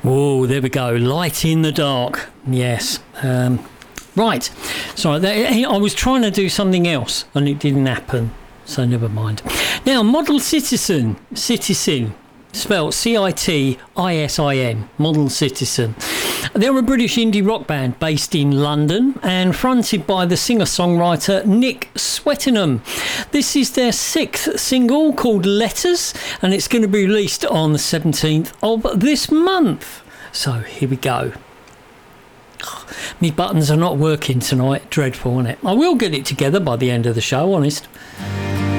Oh, there we go. Light in the dark. Yes. Right. Sorry, I was trying to do something else and it didn't happen. So never mind. Now, Model Citizen. Spelled Citisin, Model Citizen. They're a British indie rock band based in London and fronted by the singer-songwriter Nick Swettenham. This is their 6th single called Letters, and it's going to be released on the 17th of this month. So here we go. Me buttons are not working tonight. Dreadful, isn't it? I will get it together by the end of the show, honest.